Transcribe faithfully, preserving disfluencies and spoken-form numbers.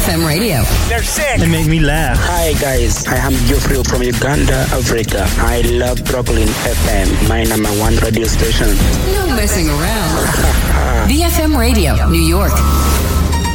F M radio. They're sick. They make me laugh. Hi guys, I am Geoffrey from Uganda, Africa. I love Brooklyn F M, my number one radio station. No messing around. B F M radio, New York.